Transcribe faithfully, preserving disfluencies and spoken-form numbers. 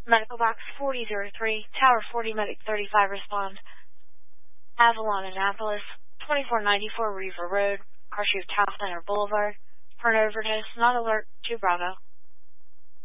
Medical box forty oh three, Tower forty, Medic thirty-five, respond. Avalon, Annapolis, twenty-four ninety-four Reaver Road, Archie of Taft Center Boulevard. For an overdose, not alert, two Bravo.